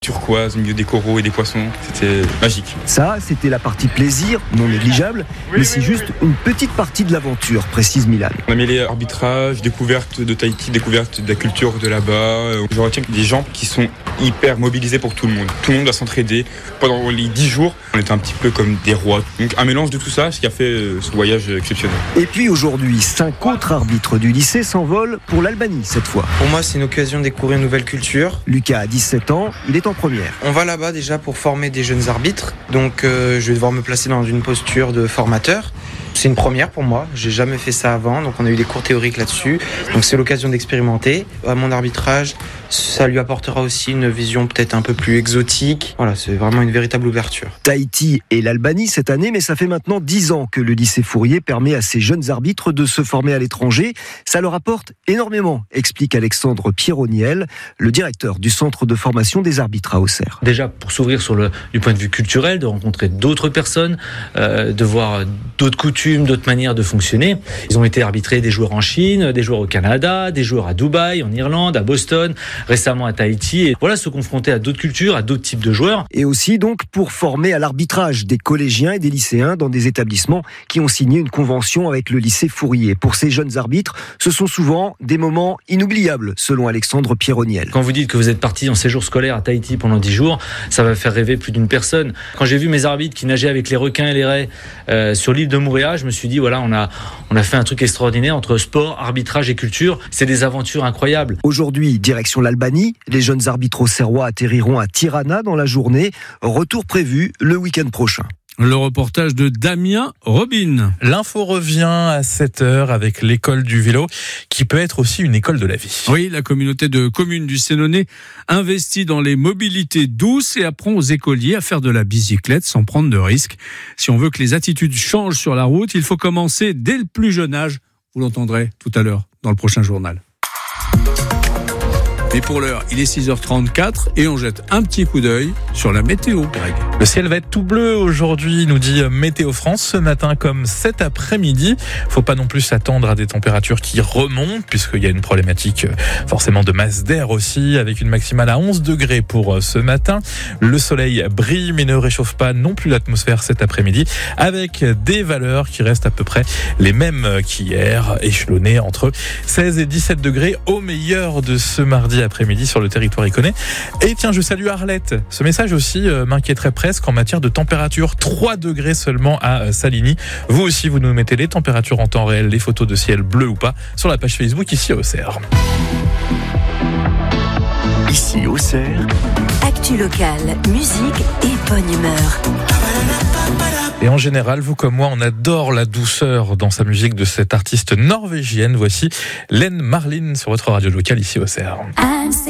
Turquoise, au milieu des coraux et des poissons, c'était magique. Ça, c'était la partie plaisir, non négligeable, mais c'est juste une petite partie de l'aventure, précise Milan. On a mêlé arbitrage, découverte de Tahiti, découverte de la culture de là-bas. Je retiens des gens qui sont hyper mobilisés pour tout le monde. Tout le monde doit s'entraider. Pendant les 10 jours, on était un petit peu comme des rois. Donc un mélange de tout ça, ce qui a fait ce voyage exceptionnel. Et puis aujourd'hui, 5 autres arbitres du lycée s'envolent pour l'Albanie cette fois. Pour moi, c'est une occasion de découvrir une nouvelle culture. Lucas a 17 ans, il est en première. On va là-bas déjà pour former des jeunes arbitres. Donc je vais devoir me placer dans une posture de formateur. C'est une première pour moi, j'ai jamais fait ça avant, donc on a eu des cours théoriques là-dessus. Donc c'est l'occasion d'expérimenter. À mon arbitrage, ça lui apportera aussi une vision peut-être un peu plus exotique. Voilà, c'est vraiment une véritable ouverture. Tahiti et l'Albanie cette année, mais ça fait maintenant 10 ans que le lycée Fourier permet à ces jeunes arbitres de se former à l'étranger. Ça leur apporte énormément, explique Alexandre Pierroniel, le directeur du centre de formation des arbitres à Auxerre. Déjà pour s'ouvrir du point de vue culturel, de rencontrer d'autres personnes, de voir d'autres coutumes, d'autres manières de fonctionner. Ils ont été arbitrés des joueurs en Chine, des joueurs au Canada, des joueurs à Dubaï, en Irlande, à Boston, récemment à Tahiti. Et voilà, se confronter à d'autres cultures, à d'autres types de joueurs. Et aussi donc pour former à l'arbitrage des collégiens et des lycéens dans des établissements qui ont signé une convention avec le lycée Fourier. Pour ces jeunes arbitres, ce sont souvent des moments inoubliables, selon Alexandre Pierroniel. Quand vous dites que vous êtes parti en séjour scolaire à Tahiti pendant 10 jours, ça va faire rêver plus d'une personne. Quand j'ai vu mes arbitres qui nageaient avec les requins et les raies sur l'île de Moorea, je me suis dit, voilà, on a fait un truc extraordinaire entre sport, arbitrage et culture. C'est des aventures incroyables. Aujourd'hui, direction l'Albanie, les jeunes arbitres auxerrois atterriront à Tirana dans la journée. Retour prévu le week-end prochain. Le reportage de Damien Robin. L'info revient à 7h avec l'école du vélo, qui peut être aussi une école de la vie. Oui, la communauté de communes du Sénonais investit dans les mobilités douces et apprend aux écoliers à faire de la bicyclette sans prendre de risques. Si on veut que les attitudes changent sur la route, il faut commencer dès le plus jeune âge. Vous l'entendrez tout à l'heure dans le prochain journal. Mais pour l'heure, il est 6h34 et on jette un petit coup d'œil sur la météo, Greg. Le ciel va être tout bleu aujourd'hui, nous dit Météo France, ce matin comme cet après-midi. Faut pas non plus s'attendre à des températures qui remontent, puisqu'il y a une problématique forcément de masse d'air aussi, avec une maximale à 11 degrés pour ce matin. Le soleil brille, mais ne réchauffe pas non plus l'atmosphère cet après-midi, avec des valeurs qui restent à peu près les mêmes qu'hier, échelonnées entre 16 et 17 degrés au meilleur de ce mardi après-midi sur le territoire iconais. Et tiens, je salue Arlette. Ce message aussi m'inquiéterait presque en matière de température. 3 degrés seulement à Saligny. Vous aussi, vous nous mettez les températures en temps réel, les photos de ciel bleu ou pas, sur la page Facebook ici à Auxerre. Ici Auxerre. Actu locale, musique et bonne humeur. Et en général, vous comme moi, on adore la douceur dans sa musique de cette artiste norvégienne. Voici Len Marlin sur votre radio locale ici au Auxerre.